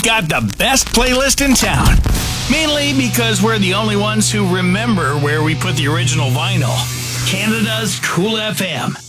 got the best playlist in town. Mainly because we're the only ones who remember where we put the original vinyl. Canada's Cool FM.